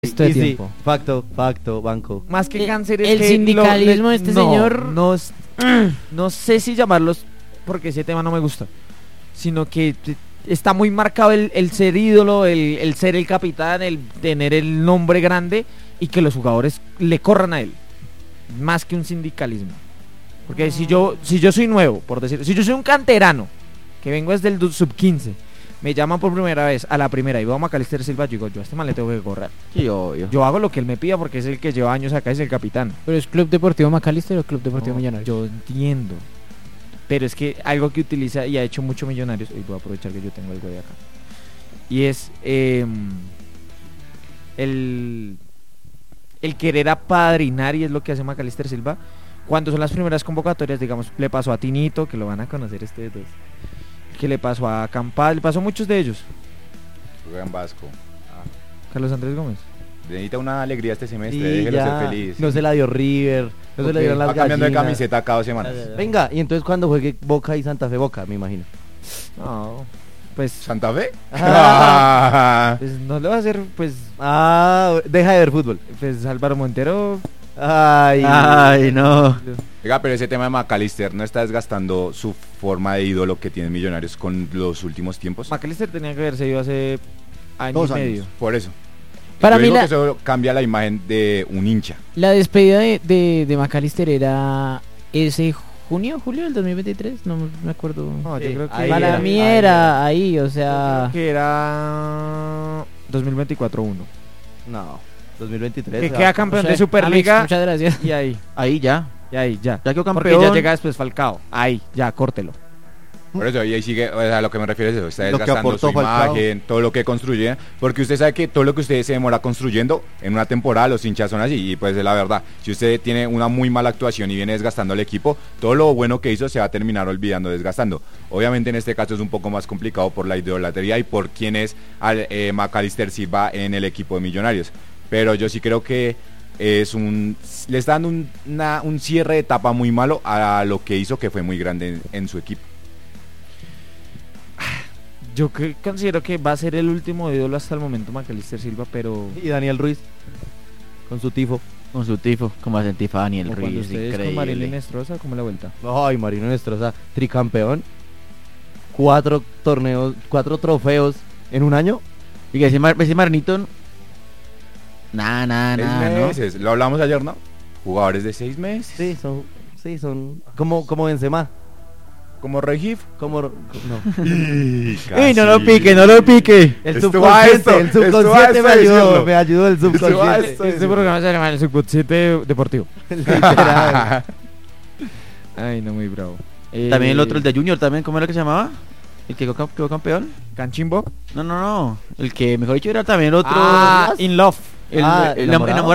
Esto de Y sí, tiempo. facto, banco. Más que cáncer es El que sindicalismo de este señor. No sé si llamarlos porque ese tema no me gusta, sino que está muy marcado el ser ídolo, el ser el capitán, el tener el nombre grande y que los jugadores le corran a él, más que un sindicalismo. Porque si yo soy nuevo, por decir, si yo soy un canterano que vengo desde el sub-15, me llaman por primera vez a la primera y veo a Macalister Silva, yo digo, yo a este man le tengo que correr. Sí, obvio. Yo hago lo que él me pida porque es el que lleva años acá, es el capitán. ¿Pero es Club Deportivo Macalister o Club Deportivo No, Millonarios? yo entiendo. Pero es que algo que utiliza y ha hecho mucho Millonarios, y voy a aprovechar que yo tengo algo de acá, y es el querer apadrinar, y es lo que hace Macalister Silva. Cuando son las primeras convocatorias, digamos, le pasó a Tinito, que lo van a conocer ustedes dos, que le pasó a Campal, le pasó a muchos de ellos. Juega en Vasco. Carlos Andrés Gómez. Necesita una alegría este semestre, Y déjelo ya, ser feliz. no se la dio River, no se la dieron las Va cambiando de gallinas. camiseta cada 2 semanas. Venga, y entonces cuando juegue Boca y Santa Fe Boca, me imagino. No, pues, ¿Santa Fe? pues no le va a hacer, pues Deja de ver fútbol. Álvaro Montero. Ay, no. Oiga, pero ese tema de Macalister no está desgastando su forma de ídolo que tienen Millonarios con los últimos tiempos. Macalister tenía que haberse ido hace año 2 y años. medio. Por eso. Para Yo mí digo la- que eso cambia la imagen de un hincha. La despedida de Macalister era ese julio del 2023, no me acuerdo. No, yo Sí, creo que ahí Para era, mí ahí era ahí, o yo sea, creo que era 2024-1. No, 2023. Que queda campeón o sea, de Superliga Alex, muchas gracias. y ahí, Ahí ya. ya. Ya quedó Porque campeón. ya llega después Falcao. Ahí, ya, córtelo. Por eso, y ahí sigue, o sea, a lo que me refiero es eso, está Lo que desgastando su aportó Falcao. imagen, todo lo que construye, porque usted sabe que todo lo que usted se demora construyendo, en una temporada los hinchas son así, y pues es la verdad, si usted tiene una muy mala actuación y viene desgastando al equipo, todo lo bueno que hizo se va a terminar olvidando, desgastando. Obviamente en este caso es un poco más complicado por la idolatría y por quién es Macalister Silva en el equipo de Millonarios, pero yo sí creo que le está dando un cierre de etapa muy malo a lo que hizo, que fue muy grande en su equipo. Yo considero que va a ser el último ídolo hasta el momento Macalister Silva, pero Y Daniel Ruiz, con su tifo. Con su tifo, como hace el tifo Daniel como cuando Ruiz, ustedes con Marilyn increíble. Estroza, ¿cómo la vuelta? Ay, Marino Nestroza, tricampeón. 4 torneos, 4 trofeos en un año. Y que ese Marnito, nada, 6 ¿no? meses, lo hablamos ayer, ¿no? Jugadores de 6 meses. Sí, son como Benzema, Como Regif. como no. ¡Ey, no lo pique, no lo pique! El Esto va a subconsciente, esto, el esto va a subconsciente esto me ayudó, decirlo. me ayudó el Esto va a subconsciente. esto. Este programa se llama el Subconsciente Deportivo. Literal. Ay, no, muy bravo. También el otro, el de Junior, también, ¿cómo era que se llamaba? ¿El que quedó campeón? Canchimbo. No. El que, mejor dicho, era también el otro... In Love. el Ah, enamorado. enamorado.